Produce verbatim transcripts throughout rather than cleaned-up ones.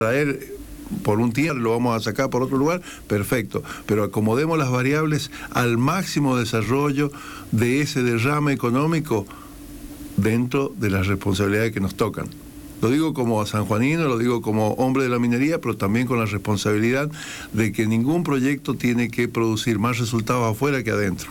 traer por un tiempo, lo vamos a sacar por otro lugar, perfecto, pero acomodemos las variables al máximo desarrollo de ese derrame económico dentro de las responsabilidades que nos tocan. Lo digo como sanjuanino, lo digo como hombre de la minería, pero también con la responsabilidad de que ningún proyecto tiene que producir más resultados afuera que adentro.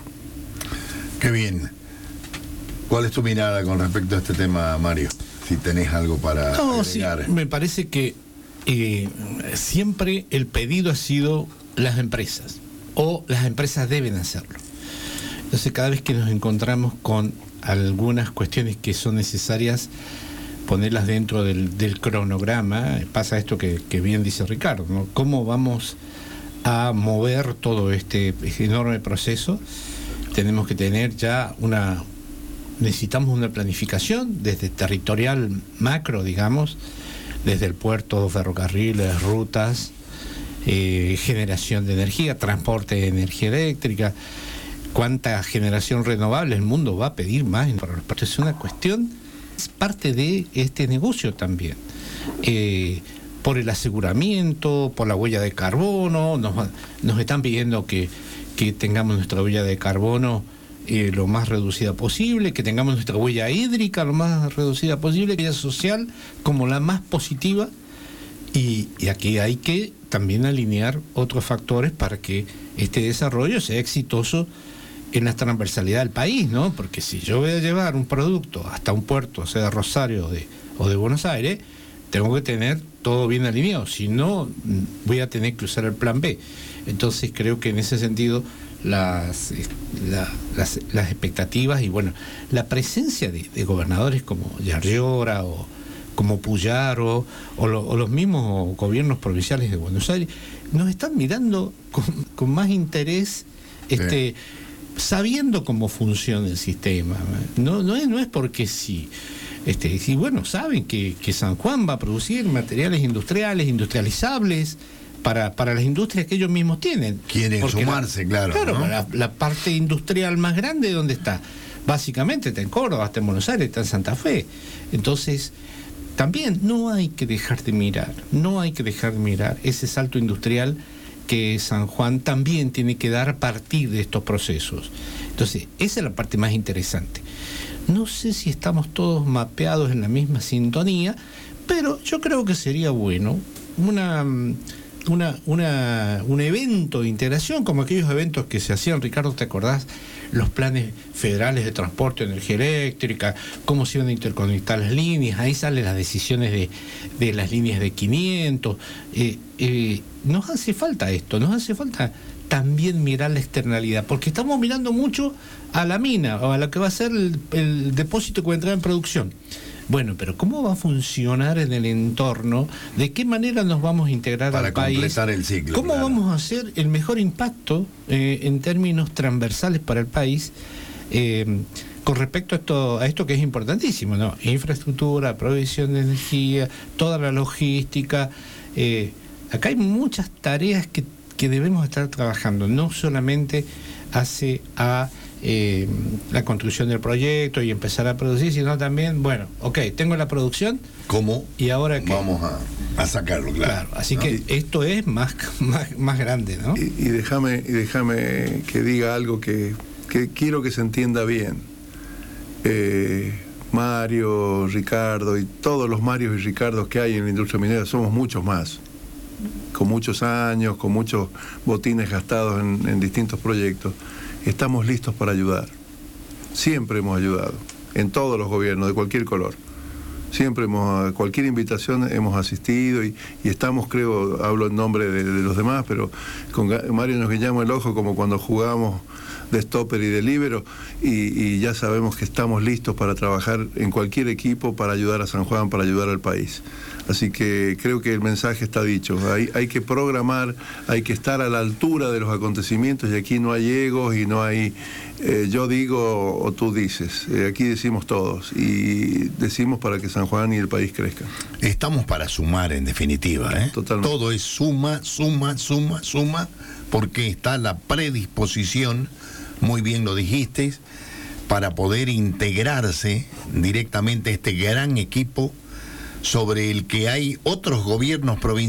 Qué bien. ¿Cuál es tu mirada con respecto a este tema, Mario? Si tenés algo para no, agregar. Sí, me parece que eh, siempre el pedido ha sido las empresas, o las empresas deben hacerlo. Entonces, cada vez que nos encontramos con algunas cuestiones que son necesarias ponerlas dentro del, del cronograma, pasa esto que, que bien dice Ricardo, ¿no? ¿Cómo vamos a mover todo este, este enorme proceso? Tenemos que tener ya una... Necesitamos una planificación desde territorial macro, digamos, desde el puerto, ferrocarriles, rutas, eh, generación de energía, transporte de energía eléctrica, cuánta generación renovable el mundo va a pedir más. Es una cuestión, es parte de este negocio también. Eh, por el aseguramiento, por la huella de carbono, nos, nos están pidiendo que, que tengamos nuestra huella de carbono Eh, lo más reducida posible, que tengamos nuestra huella hídrica lo más reducida posible, que haya social como la más positiva, y, y aquí hay que también alinear otros factores para que este desarrollo sea exitoso en la transversalidad del país, ¿no? Porque si yo voy a llevar un producto hasta un puerto, sea de Rosario o de, o de Buenos Aires, tengo que tener todo bien alineado, si no voy a tener que usar el plan B. Entonces creo que en ese sentido Las, la, las, las expectativas y bueno, la presencia de, de gobernadores como Yarlora o como Puyaro o, lo, o los mismos gobiernos provinciales de Buenos Aires nos están mirando con, con más interés, este, sí. sabiendo cómo funciona el sistema. No, no es, no es porque sí. Este, y bueno, saben que, que San Juan va a producir materiales industriales, industrializables, Para, para las industrias que ellos mismos tienen. Quieren Porque sumarse, la, claro. Claro, ¿no? la, la parte industrial más grande, ¿dónde está? Básicamente está en Córdoba, está en Buenos Aires, está en Santa Fe. Entonces, también no hay que dejar de mirar, no hay que dejar de mirar ese salto industrial que San Juan también tiene que dar a partir de estos procesos. Entonces, esa es la parte más interesante. No sé si estamos todos mapeados en la misma sintonía, pero yo creo que sería bueno una... Una, una, un evento de integración, como aquellos eventos que se hacían, Ricardo, ¿te acordás? Los planes federales de transporte de energía eléctrica, cómo se iban a interconectar las líneas, ahí salen las decisiones de, de las líneas de quinientos. Eh, eh, nos hace falta esto, nos hace falta también mirar la externalidad, porque estamos mirando mucho a la mina, o a lo que va a ser el, el depósito que va a entrar en producción. Bueno, pero ¿cómo va a funcionar en el entorno? ¿De qué manera nos vamos a integrar para al país? Para completar el ciclo. ¿Cómo claro. vamos a hacer el mejor impacto eh, en términos transversales para el país eh, con respecto a esto, a esto que es importantísimo, ¿no? Infraestructura, provisión de energía, toda la logística. Eh, acá hay muchas tareas que, que debemos estar trabajando, no solamente hace a... Eh, la construcción del proyecto y empezar a producir, sino también, bueno, ok, tengo la producción, ¿cómo? Y ahora qué vamos a, a sacarlo, claro. Claro, así ¿no? que y, esto es más, más, más grande, ¿no? Y, y déjame y déjame que diga algo que, que quiero que se entienda bien. Eh, Mario, Ricardo y todos los Marios y Ricardos que hay en la industria minera somos muchos más, con muchos años, con muchos botines gastados en, en distintos proyectos. Estamos listos para ayudar. Siempre hemos ayudado, en todos los gobiernos, de cualquier color. Siempre hemos, a cualquier invitación hemos asistido y, y estamos, creo, hablo en nombre de, de los demás, pero con Mario nos guiñamos el ojo como cuando jugábamos de stopper y de líbero y, y ya sabemos que estamos listos para trabajar en cualquier equipo para ayudar a San Juan, para ayudar al país. Así que creo que el mensaje está dicho. Hay, hay que programar, hay que estar a la altura de los acontecimientos y aquí no hay egos y no hay eh, yo digo o tú dices. Eh, aquí decimos todos y decimos para que San Juan y el país crezcan. Estamos para sumar, en definitiva, ¿eh? Totalmente. Todo es suma, suma, suma, suma, porque está la predisposición, muy bien lo dijiste, para poder integrarse directamente a este gran equipo sobre el que hay otros gobiernos provinciales